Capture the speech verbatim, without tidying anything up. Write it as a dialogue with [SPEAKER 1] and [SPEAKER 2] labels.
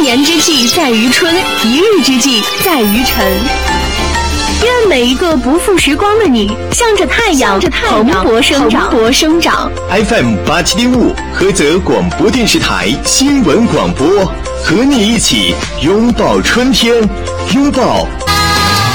[SPEAKER 1] 年之计在于春，一日之计在于晨。愿每一个不负时光的你，向着太阳蓬勃生长。蓬勃生长。
[SPEAKER 2] F M 八七点五，菏泽广播电视台新闻广播，和你一起拥抱春天，拥抱